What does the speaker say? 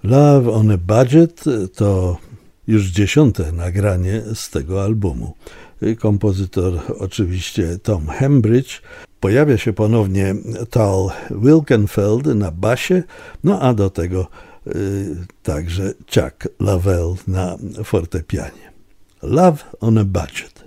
Love on a Budget to już 10. nagranie z tego albumu. Kompozytor oczywiście Tom Hembridge. Pojawia się ponownie Tal Wilkenfeld na basie, no a do tego także Chuck Leavell na fortepianie. Love on a Budget.